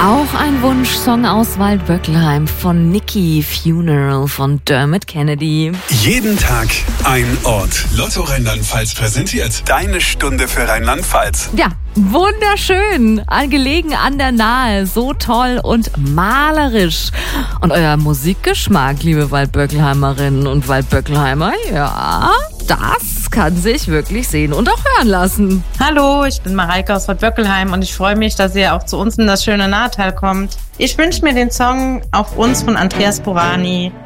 Auch ein Wunschsong aus Waldböckelheim von Nikki, Funeral von Dermot Kennedy. Jeden Tag ein Ort. Lotto Rheinland-Pfalz präsentiert deine Stunde für Rheinland-Pfalz. Ja, wunderschön, gelegen an der Nahe, so toll und malerisch. Und euer Musikgeschmack, liebe Waldböckelheimerinnen und Waldböckelheimer, ja, das kann sich wirklich sehen und auch hören lassen. Hallo, ich bin Mareike aus Waldböckelheim und ich freue mich, dass ihr auch zu uns in das schöne Nahetal kommt. Ich wünsche mir den Song Auf uns von Andreas Borani.